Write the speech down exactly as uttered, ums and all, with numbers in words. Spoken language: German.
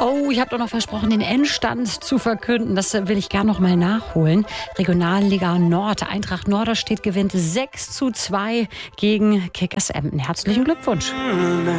Oh, ich habe doch noch versprochen, den Endstand zu verkünden. Das will ich gerne noch mal nachholen. Regionalliga Nord. Eintracht Norderstedt gewinnt sechs zu zwei gegen Kickers Emden. Herzlichen Glückwunsch.